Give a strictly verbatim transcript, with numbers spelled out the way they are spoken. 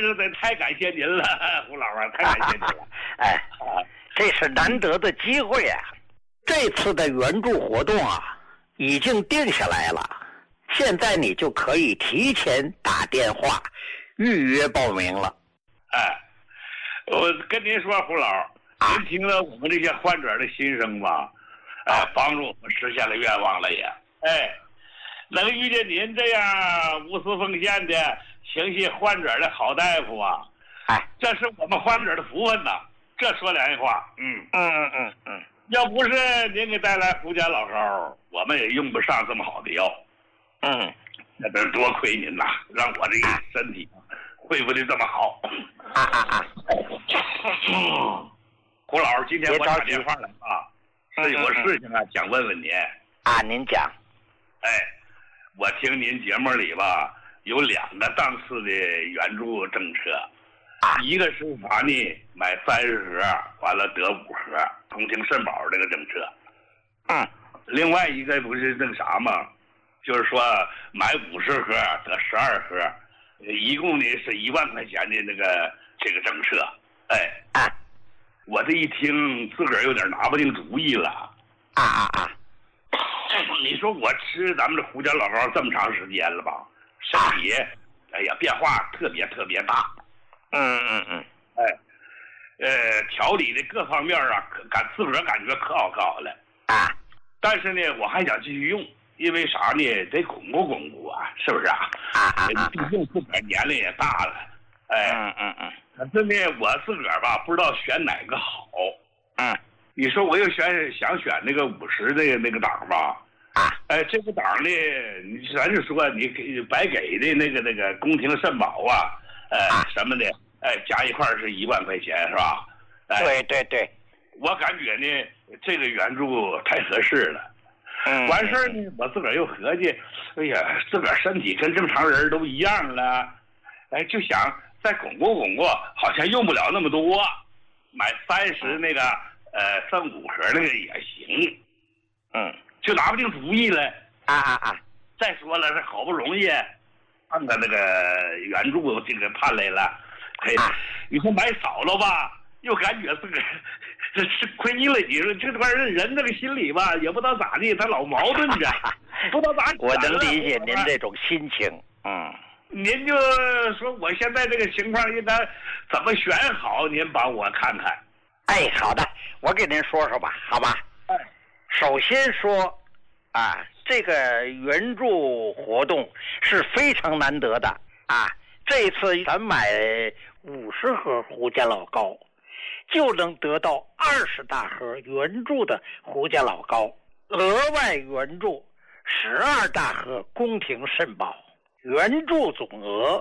是得太感谢您了，胡老啊，太感谢您了。 哎，这是难得的机会啊！这次的援助活动啊，已经定下来了，现在你就可以提前打电话预约报名了。 哎，我跟您说，胡老，您听了我们这些患者的心声吧，哎，帮助我们实现了愿望了也。哎，能遇见您这样无私奉献的情系患者的好大夫啊， 哎， 这是我们患者的福分呐。这说良心话，嗯嗯嗯嗯嗯， 要不是您给带来胡家老膏，我们也用不上这么好的药。 嗯， 那得多亏您呐，让我这个身体恢复的这么好。 啊啊啊！ 胡老，今天我打电话来啊，是有个事情啊，想问问您。 啊，您讲。 哎，我听您节目里吧，有两个档次的援助政策，一个是啥呢？买三十盒，完了得五盒，宫廷肾宝这个政策。 嗯。 另外一个不是那个啥吗？就是说买五十盒得十二盒，一共呢是一万块钱的那个这个政策。哎， 啊， 我这一听自个儿有点拿不定主意了。 啊啊啊！ 你说我吃咱们这胡家老膏这么长时间了吧，身体，哎呀变化特别特别大。 嗯嗯嗯。 哎，呃，调理的各方面啊，可感自个儿感觉可好可好了。 啊， 但是呢，我还想继续用。因为啥呢？得巩固巩固啊，是不是啊？ 啊啊啊！ 毕竟自个儿年龄也大了，哎， 嗯嗯嗯。 可是呢，我自个儿吧，不知道选哪个好。 嗯。 你说我又选想选那个五十的那个档吧？ 啊。 哎，这个档呢，你咱就说你给白给的那个那个宫廷肾宝啊，哎、呃、什么的，哎，加一块是一万块钱是吧？哎， 对对对。 我感觉呢，这个援助太合适了。 嗯， 完事儿呢，我自个儿又合计，哎呀，自个儿身体跟正常人都一样了，哎，就想再巩固巩固，好像用不了那么多，买三十那个，呃，剩五盒那个也行， 嗯， 就拿不定主意了。 啊啊啊！ 再说了，这好不容易看看那个援助这个盼来了，嘿，你说买少了吧，又感觉自个儿。这是亏了，你说这玩意儿人那个心里吧，也不知道咋地，他老矛盾着，不知道咋。 我能理解您这种心情，嗯。 您就说我现在这个情况应该怎么选好？您帮我看看。 哎，好的，我给您说说吧，好吧？ 哎， 首先说，啊，这个援助活动是非常难得的啊！这次咱买五十盒胡家老膏。就能得到二十大盒援助的胡家老膏，额外援助十二大盒宫廷肾宝，援助总额